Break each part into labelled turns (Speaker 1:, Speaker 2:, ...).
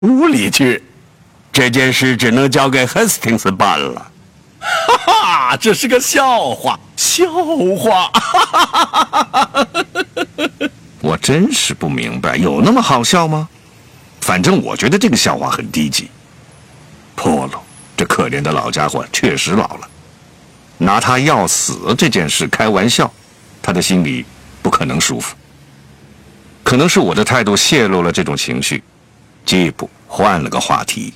Speaker 1: 无理去，这件事只能交给 Hastings 办了。
Speaker 2: 哈哈，这是个笑话，笑话！
Speaker 3: 我真是不明白，有那么好笑吗？反正我觉得这个笑话很低级。Polo，这可怜的老家伙确实老了，拿他要死这件事开玩笑，他的心里不可能舒服。可能是我的态度泄露了这种情绪，吉普换了个话题。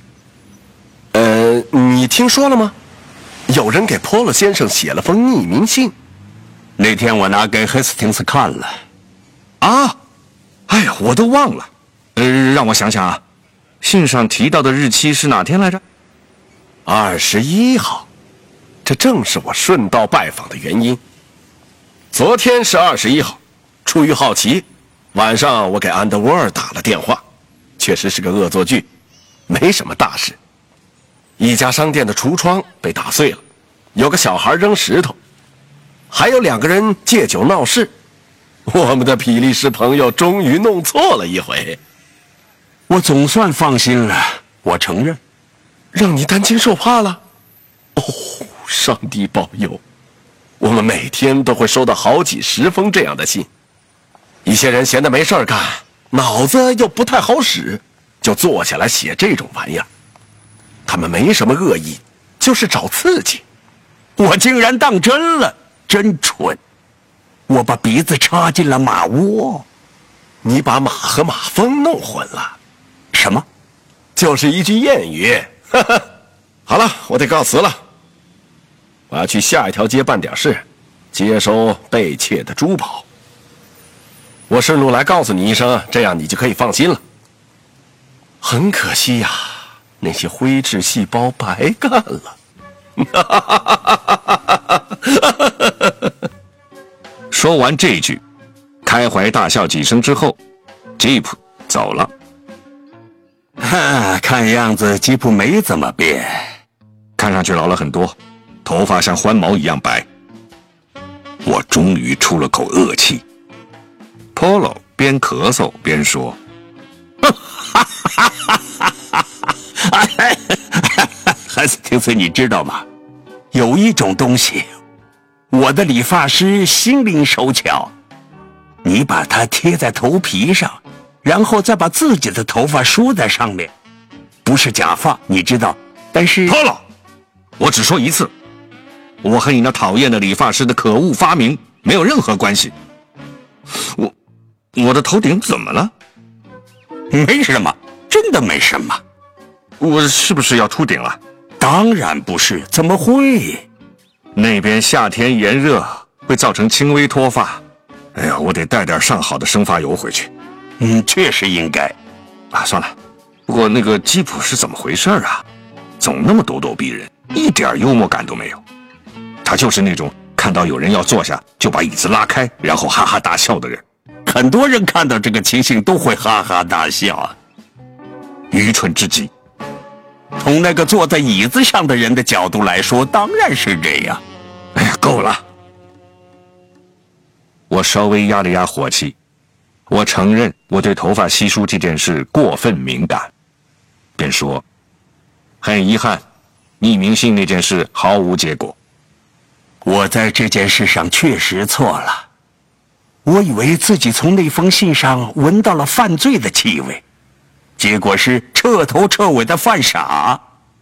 Speaker 2: 你听说了吗？有人给 Polo 先生写了封匿名信。
Speaker 1: 那天我拿给 Hastings 看了。
Speaker 3: 啊，哎呀，我都忘了。让我想想啊，信上提到的日期是哪天来着
Speaker 2: ？21号，这正是我顺道拜访的原因。昨天是21号，出于好奇，晚上我给安德沃尔打了电话，确实是个恶作剧，没什么大事。一家商店的橱窗被打碎了，有个小孩扔石头，还有2个人借酒闹事。我们的比利时朋友终于弄错了一回，
Speaker 1: 我总算放心了。我承认，
Speaker 2: 让你担惊受怕了。哦，上帝保佑！我们每天都会收到好几10封这样的信。一些人闲得没事干，脑子又不太好使，就坐下来写这种玩意儿。他们没什么恶意，就是找刺激。
Speaker 1: 我竟然当真了，真蠢！我把鼻子插进了马窝。
Speaker 2: 你把马和马蜂弄混了。
Speaker 1: 什么？
Speaker 2: 就是一句谚语。好了，我得告辞了。我要去下一条街办点事，接收被窃的珠宝。我顺路来告诉你一声，这样你就可以放心了。很可惜呀，那些灰质细胞白干了。
Speaker 3: 说完这句，开怀大笑几声之后，吉普走了。
Speaker 1: 看样子吉普没怎么变，
Speaker 3: 看上去老了很多，头发像欢毛一样白。我终于出了口恶气。Polo 边咳嗽边说：“
Speaker 1: Hastings，你知道吗？有一种东西，我的理发师心灵手巧，你把它贴在头皮上，然后再把自己的头发梳在上面，不是假发，你知道，但是
Speaker 3: Polo，我只说一次，我和你那讨厌的理发师的可恶发明没有任何关系。我的头顶怎么了？
Speaker 1: 没什么，真的没什么。
Speaker 3: 我是不是要秃顶了？
Speaker 1: 当然不是，怎么会？
Speaker 3: 那边夏天炎热，会造成轻微脱发。哎呀，我得带点上好的生发油回去。
Speaker 1: 确实应该。
Speaker 3: 算了。不过那个吉普是怎么回事啊？总那么咄咄逼人，一点幽默感都没有。他就是那种看到有人要坐下，就把椅子拉开，然后哈哈大笑的人。
Speaker 1: 很多人看到这个情形都会哈哈大笑，
Speaker 3: 愚蠢至极。
Speaker 1: 从那个坐在椅子上的人的角度来说，当然是这样。
Speaker 3: 哎呀，够了！我稍微压了压火气，我承认我对头发稀疏这件事过分敏感，便说：“很遗憾，匿名信那件事毫无结果。
Speaker 1: 我在这件事上确实错了。我以为自己从那封信上闻到了犯罪的气味，结果是彻头彻尾的犯傻。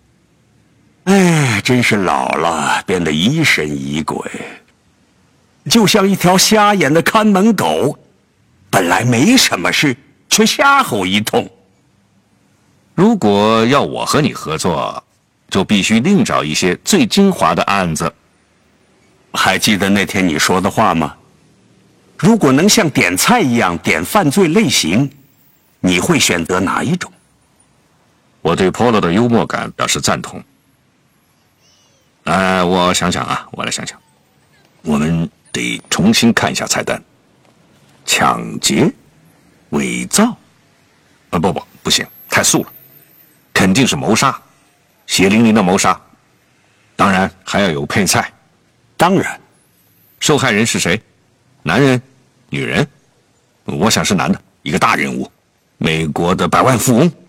Speaker 1: 真是老了，变得疑神疑鬼，就像一条瞎眼的看门狗，本来没什么事，却瞎吼一通。
Speaker 3: 如果要我和你合作，就必须另找一些最精华的案子。
Speaker 1: 还记得那天你说的话吗？如果能像点菜一样点犯罪类型，你会选择哪一种？”
Speaker 3: 我对 Polo 的幽默感表示赞同。我想想啊，我来想想，我们得重新看一下菜单。抢劫、伪造，不行，太素了，肯定是谋杀，血淋淋的谋杀。当然还要有配菜。
Speaker 1: 当然。
Speaker 3: 受害人是谁？男人、女人？我想是男的，一个大人物，美国的百万富翁。